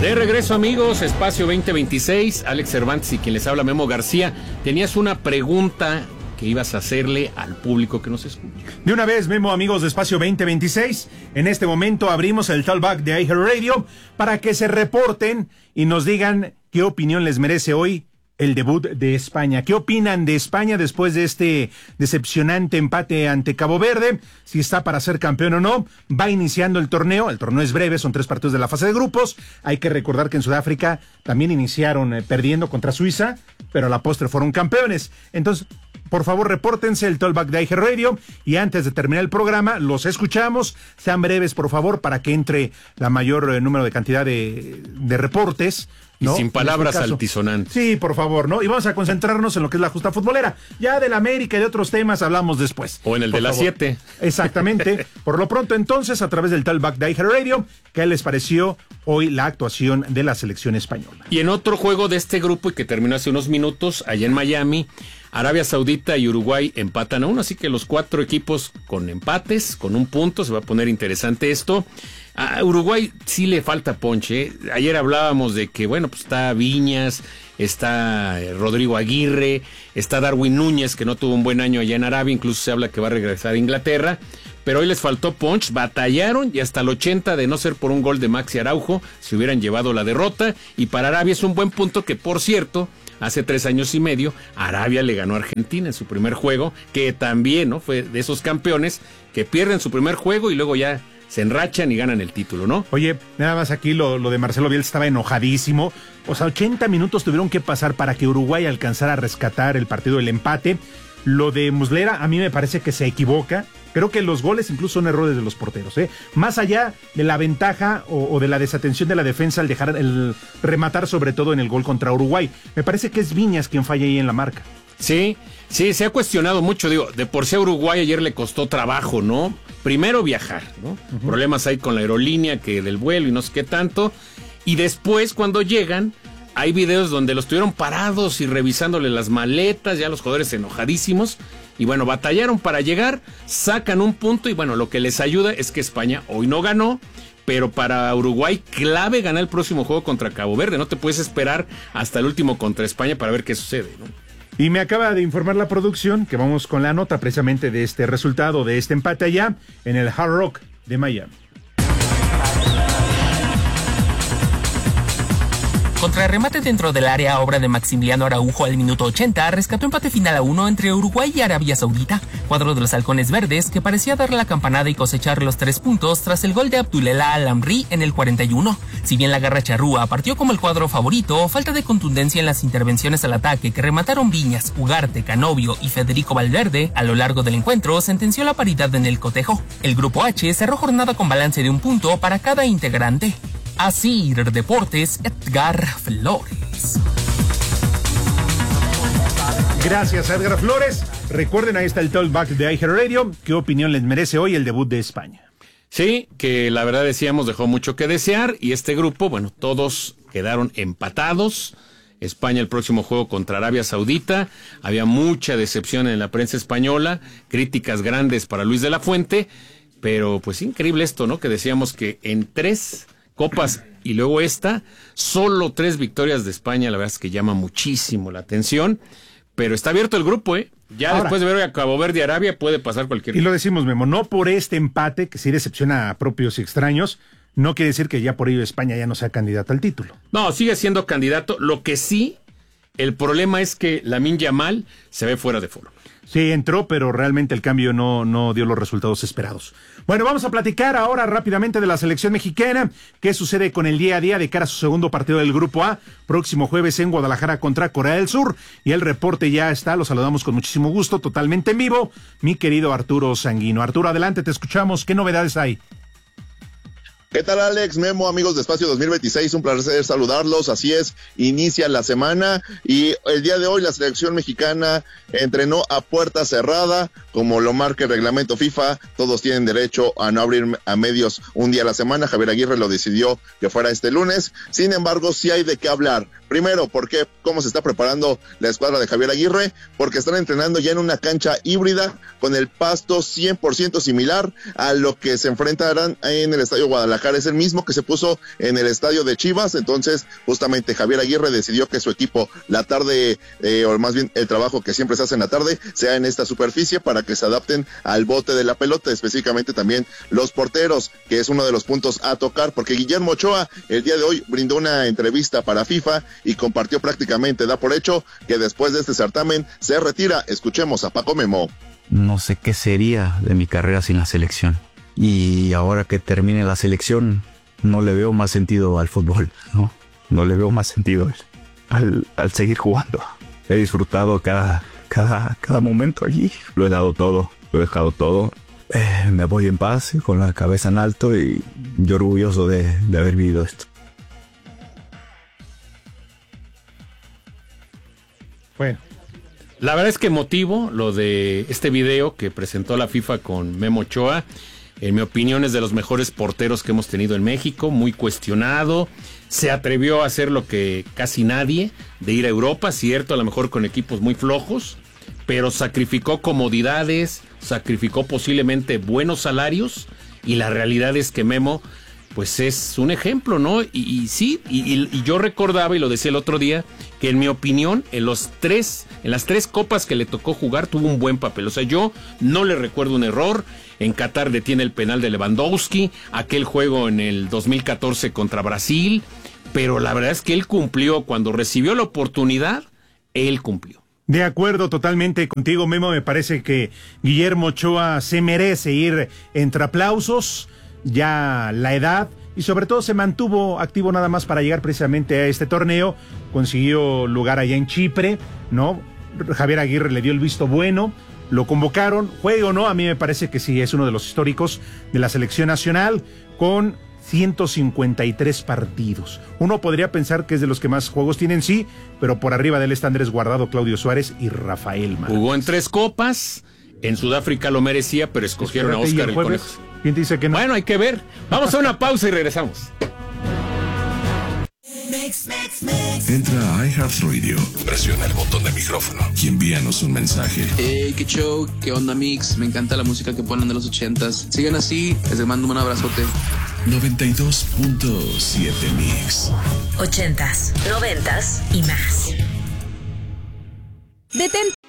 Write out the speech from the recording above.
De regreso, amigos, Espacio 2026, Alex Cervantes y quien les habla, Memo García. Tenías una pregunta que ibas a hacerle al público que nos escucha. De una vez, Memo, amigos de Espacio 2026, en este momento abrimos el Talkback de iHeartRadio para que se reporten y nos digan qué opinión les merece hoy el debut de España. ¿Qué opinan de España después de este decepcionante empate ante Cabo Verde? Si está para ser campeón o no. Va iniciando el torneo es breve, son 3 partidos de la fase de grupos. Hay que recordar que en Sudáfrica también iniciaron perdiendo contra Suiza, pero a la postre fueron campeones. Entonces, por favor, repórtense el Talkback de iHeartRadio y antes de terminar el programa, los escuchamos. Sean breves, por favor, para que entre la mayor número de cantidad de reportes, ¿no? Y sin palabras altisonantes. Sí, por favor, ¿no? Y vamos a concentrarnos en lo que es la justa futbolera. Ya del América y de otros temas hablamos después. O en el de las 7. Exactamente. Por lo pronto, entonces, a través del Talkback de iHeartRadio, ¿qué les pareció hoy la actuación de la selección española? Y en otro juego de este grupo, y que terminó hace unos minutos, allá en Miami, Arabia Saudita y Uruguay empatan a 1, así que los 4 equipos con empates, con 1 punto, se va a poner interesante esto. A Uruguay sí le falta ponche. Ayer hablábamos de que, bueno, pues está Viñas, está Rodrigo Aguirre, está Darwin Núñez, que no tuvo un buen año allá en Arabia, incluso se habla que va a regresar a Inglaterra, pero hoy les faltó punch, batallaron y hasta el 80, de no ser por un gol de Maxi Araujo, se hubieran llevado la derrota, y para Arabia es un buen punto que, por cierto, hace 3 años y medio, Arabia le ganó a Argentina en su primer juego, que también, ¿no?, fue de esos campeones que pierden su primer juego y luego ya se enrachan y ganan el título, ¿no? Oye, nada más aquí lo de Marcelo Bielsa estaba enojadísimo. O sea, 80 minutos tuvieron que pasar para que Uruguay alcanzara a rescatar el partido del empate. Lo de Muslera a mí me parece que se equivoca. Creo que los goles incluso son errores de los porteros, ¿eh? Más allá de la ventaja o de la desatención de la defensa al dejar el rematar, sobre todo en el gol contra Uruguay. Me parece que es Viñas quien falla ahí en la marca. Sí, se ha cuestionado mucho, digo, de por sí a Uruguay ayer le costó trabajo, ¿no? Primero viajar, ¿no? Uh-huh. Problemas hay con la aerolínea, que del vuelo y no sé qué tanto. Y después, cuando llegan, hay videos donde los tuvieron parados y revisándole las maletas, ya los jugadores enojadísimos. Y bueno, batallaron para llegar, sacan 1 punto y bueno, lo que les ayuda es que España hoy no ganó. Pero para Uruguay, clave ganar el próximo juego contra Cabo Verde. No te puedes esperar hasta el último contra España para ver qué sucede, ¿no? Y me acaba de informar la producción que vamos con la nota precisamente de este resultado, de este empate allá en el Hard Rock de Miami. Contrarremate dentro del área, obra de Maximiliano Araujo al minuto 80, rescató empate final a 1 entre Uruguay y Arabia Saudita, cuadro de los halcones verdes que parecía dar la campanada y cosechar los 3 puntos tras el gol de Abdullah Al-Amri en el 41. Si bien la garra charrúa partió como el cuadro favorito, falta de contundencia en las intervenciones al ataque que remataron Viñas, Ugarte, Canovio y Federico Valverde a lo largo del encuentro sentenció la paridad en el cotejo. El grupo H cerró jornada con balance de 1 punto para cada integrante. Asir Deportes, Edgar Flores. Gracias, Edgar Flores. Recuerden, ahí está el Talkback de iHeartRadio. ¿Qué opinión les merece hoy el debut de España? Sí, que la verdad decíamos dejó mucho que desear y este grupo, bueno, todos quedaron empatados. España el próximo juego contra Arabia Saudita. Había mucha decepción en la prensa española, críticas grandes para Luis de la Fuente, pero pues increíble esto, ¿no? Que decíamos que en 3 copas y luego solo 3 victorias de España, la verdad es que llama muchísimo la atención, pero está abierto el grupo, ¿eh? Ya ahora, después de ver a Cabo Verde y Arabia puede pasar cualquier cosa. Y lo decimos, Memo, no por este empate, que sí decepciona a propios y extraños, no quiere decir que ya por ello España ya no sea candidata al título. No, sigue siendo candidato, lo que sí, el problema es que Lamine Yamal se ve fuera de forma. Sí, entró, pero realmente el cambio no dio los resultados esperados. Bueno, vamos a platicar ahora rápidamente de la selección mexicana. ¿Qué sucede con el día a día de cara a su segundo partido del Grupo A? Próximo jueves en Guadalajara contra Corea del Sur. Y el reporte ya está, lo saludamos con muchísimo gusto, totalmente en vivo. Mi querido Arturo Sanguino. Arturo, adelante, te escuchamos. ¿Qué novedades hay? ¿Qué tal, Alex? Memo, amigos de Espacio 2026, un placer saludarlos. Así es, inicia la semana y el día de hoy la selección mexicana entrenó a puerta cerrada, como lo marca el reglamento FIFA. Todos tienen derecho a no abrir a medios un día a la semana. Javier Aguirre lo decidió que fuera este lunes. Sin embargo, sí hay de qué hablar. Primero, ¿cómo se está preparando la escuadra de Javier Aguirre? Porque están entrenando ya en una cancha híbrida con el pasto 100% similar a lo que se enfrentarán en el Estadio Guadalajara Guadalajara es el mismo que se puso en el estadio de Chivas. Entonces justamente Javier Aguirre decidió que su equipo la tarde, o más bien el trabajo que siempre se hace en la tarde, sea en esta superficie para que se adapten al bote de la pelota, específicamente también los porteros, que es uno de los puntos a tocar, porque Guillermo Ochoa el día de hoy brindó una entrevista para FIFA y compartió prácticamente, da por hecho que después de este certamen se retira. Escuchemos a Paco Memo. No sé qué sería de mi carrera sin la selección. Y ahora que termine la selección, no le veo más sentido al fútbol, ¿no? No le veo más sentido al seguir jugando. He disfrutado cada momento allí. Lo he dado todo, lo he dejado todo. Me voy en paz, con la cabeza en alto y yo orgulloso de haber vivido esto. Bueno. La verdad es que emotivo lo de este video que presentó la FIFA con Memo Ochoa. En mi opinión es de los mejores porteros que hemos tenido en México, muy cuestionado. Se atrevió a hacer lo que casi nadie, de ir a Europa, cierto, a lo mejor con equipos muy flojos, pero sacrificó comodidades, sacrificó posiblemente buenos salarios, y la realidad es que Memo pues es un ejemplo, ¿no? Y sí, y yo recordaba, y lo decía el otro día, que en mi opinión, en las tres copas que le tocó jugar, tuvo un buen papel. O sea, yo no le recuerdo un error. En Qatar detiene el penal de Lewandowski, aquel juego en el 2014 contra Brasil, pero la verdad es que él cumplió. Cuando recibió la oportunidad, él cumplió. De acuerdo totalmente contigo, Memo. Me parece que Guillermo Ochoa se merece ir entre aplausos. Ya la edad, y sobre todo se mantuvo activo nada más para llegar precisamente a este torneo, consiguió lugar allá en Chipre, ¿no? Javier Aguirre le dio el visto bueno, lo convocaron, juegue o no, a mí me parece que sí, es uno de los históricos de la selección nacional, con 153 partidos. Uno podría pensar que es de los que más juegos tienen, sí, pero por arriba de él está Andrés Guardado, Claudio Suárez y Rafael Márquez. Jugó en 3 copas, en Sudáfrica lo merecía, pero escogieron a Oscar el Conejo. ¿Quién te dice que no? Bueno, hay que ver. Vamos a una pausa y regresamos. Entra a iHeartRadio, presiona el botón de micrófono y envíanos un mensaje. Hey, qué show, qué onda, Mix. Me encanta la música que ponen de los 80s. Sigan así, les mando un abrazote. 92.7 Mix. 80s, 90s y más. Detente